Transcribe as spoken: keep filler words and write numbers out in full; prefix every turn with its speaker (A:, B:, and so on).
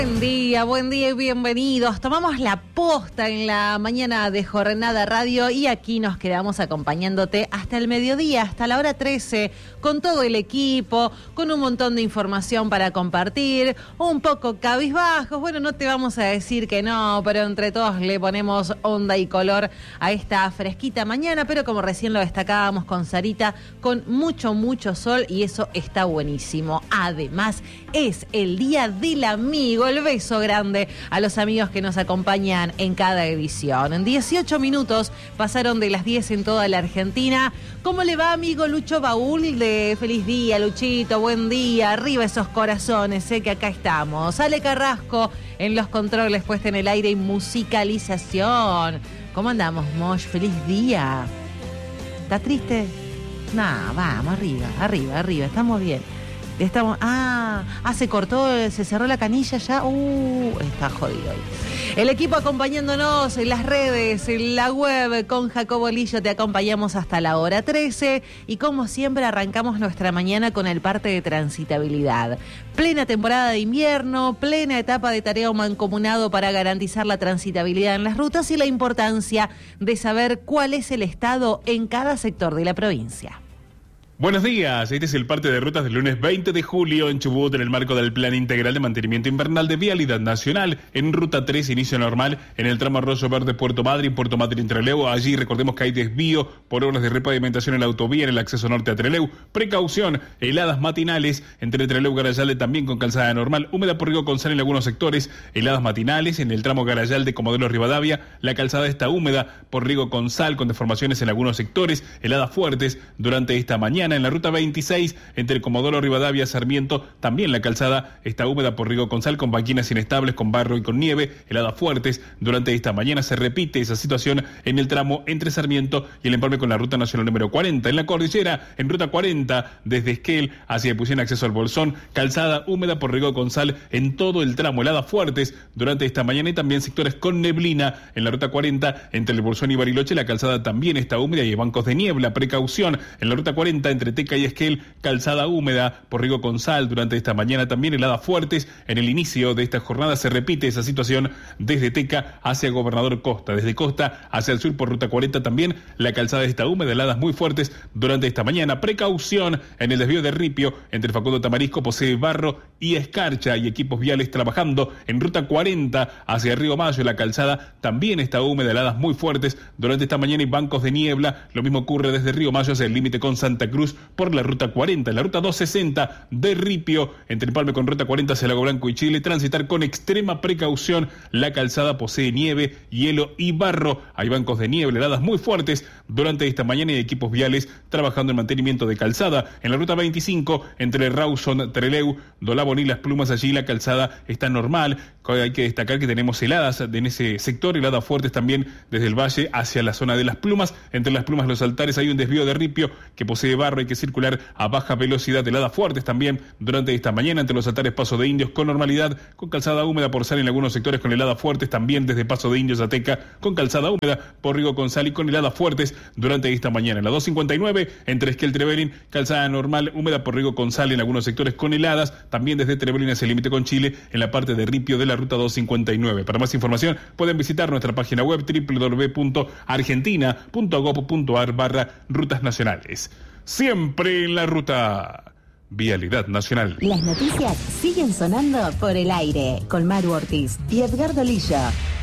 A: Buen día, buen día y bienvenidos. Tomamos la posta en la mañana de Jornada Radio y aquí nos quedamos acompañándote hasta el mediodía, hasta la hora trece, con todo el equipo, con un montón de información para compartir, un poco cabizbajos. Bueno, no te vamos a decir que no, pero entre todos le ponemos onda y color a esta fresquita mañana, pero como recién lo destacábamos con Sarita, con mucho, mucho sol y eso está buenísimo. Además, es el Día del Amigo. El beso grande a los amigos que nos acompañan en cada edición. En dieciocho minutos pasaron de las diez en toda la Argentina. ¿Cómo le va, amigo Lucho Baúl? De feliz día, Luchito, buen día. Arriba esos corazones, sé que acá estamos. Ale Carrasco en los controles, puesta en el aire y musicalización. ¿Cómo andamos, Mosh? Feliz día. ¿Está triste? No, vamos, arriba, arriba, arriba, estamos bien. Estamos, ah, ah, se cortó, se cerró la canilla ya, uh, está jodido. El equipo acompañándonos en las redes, en la web, con Jacobo Lillo te acompañamos hasta la hora trece y como siempre arrancamos nuestra mañana con el parte de transitabilidad. Plena temporada de invierno, plena etapa de tarea mancomunado para garantizar la transitabilidad en las rutas y la importancia de saber cuál es el estado en cada sector de la provincia.
B: Buenos días, este es el parte de rutas del lunes veinte de julio en Chubut en el marco del Plan Integral de Mantenimiento Invernal de Vialidad Nacional. En Ruta tres, inicio normal en el tramo Arroyo Verde, Puerto Madryn, Puerto Madryn, Trelew. Allí recordemos que hay desvío por obras de repavimentación en la autovía en el acceso norte a Trelew. Precaución, heladas matinales entre Trelew y Garayalde también con calzada normal. Húmeda por Río Gonzalo en algunos sectores. Heladas matinales en el tramo Garayalde, Comodoro Rivadavia. La calzada está húmeda por Río Gonzalo con deformaciones en algunos sectores. Heladas fuertes durante esta mañana. En la ruta veintiséis, entre Comodoro Rivadavia y Sarmiento, también la calzada está húmeda por Río Gonzalo con banquinas inestables, con barro y con nieve, heladas fuertes. Durante esta mañana se repite esa situación en el tramo entre Sarmiento y el empalme con la ruta nacional número cuarenta. En la cordillera, en ruta cuarenta, desde Esquel hacia Epuyén, acceso al Bolsón, calzada húmeda por Río Gonzalo en todo el tramo, heladas fuertes durante esta mañana y también sectores con neblina. En la ruta cuarenta, entre el Bolsón y Bariloche, la calzada también está húmeda y hay bancos de niebla. Precaución, en la ruta cuarenta, entre Teca y Esquel, calzada húmeda por Río Gonzalo durante esta mañana también, heladas fuertes. En el inicio de esta jornada se repite esa situación desde Teca hacia Gobernador Costa, desde Costa hacia el sur por ruta cuarenta también la calzada está húmeda, heladas muy fuertes durante esta mañana. Precaución en el desvío de Ripio entre Facundo Tamarisco, posee barro y escarcha y equipos viales trabajando. En ruta cuarenta hacia Río Mayo la calzada también está húmeda, heladas muy fuertes durante esta mañana y bancos de niebla. Lo mismo ocurre desde Río Mayo hacia el límite con Santa Cruz por la ruta cuarenta, en la ruta doscientos sesenta de Ripio, entre Empalme con ruta cuarenta hacia Lago Blanco y Chile, transitar con extrema precaución. La calzada posee nieve, hielo y barro. Hay bancos de nieve, heladas muy fuertes durante esta mañana y equipos viales trabajando en mantenimiento de calzada. En la ruta veinticinco, entre Rawson, Trelew, Dolabón y Las Plumas, allí la calzada está normal. Hay que destacar que tenemos heladas en ese sector, heladas fuertes también desde el valle hacia la zona de Las Plumas. Entre Las Plumas y Los Altares hay un desvío de Ripio que posee barro, hay que circular a baja velocidad, heladas fuertes también durante esta mañana entre Los Altares, Paso de Indios con normalidad, con calzada húmeda por Sal en algunos sectores con heladas fuertes también desde Paso de Indios a Teca, con calzada húmeda por Río Gonzalo y con heladas fuertes durante esta mañana. En la doscientos cincuenta y nueve entre Esquel Trevelin, calzada normal húmeda por Río Gonzalo en algunos sectores con heladas también desde Trevelin hacia el límite con Chile en la parte de Ripio de la ruta doscientos cincuenta y nueve. Para más información pueden visitar nuestra página web doble u doble u doble u punto argentina punto gob punto ar barra rutas nacionales. Siempre en la ruta. Vialidad Nacional.
C: Las noticias siguen sonando por el aire con Maru Ortiz y Edgardo Lillo.